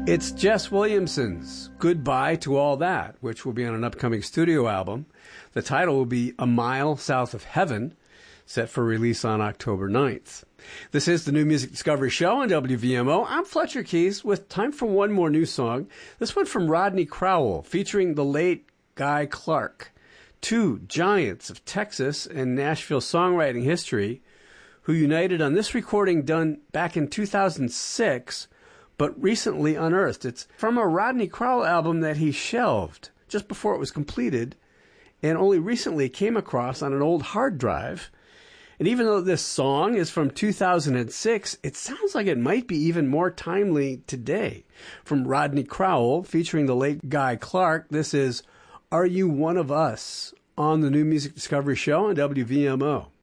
It's Jess Williamson's Goodbye to All That, which will be on an upcoming studio album. The title will be A Mile South of Heaven, set for release on October 9th. This is the New Music Discovery Show on WVMO. I'm Fletcher Keys with time for one more new song. This one from Rodney Crowell, featuring the late Guy Clark, two giants of Texas and Nashville songwriting history who united on this recording done back in 2006, but recently unearthed. It's from a Rodney Crowell album that he shelved just before it was completed and only recently came across on an old hard drive. And even though this song is from 2006, it sounds like it might be even more timely today. From Rodney Crowell, featuring the late Guy Clark, this is Are You One of Us on the New Music Discovery Show on WVMO.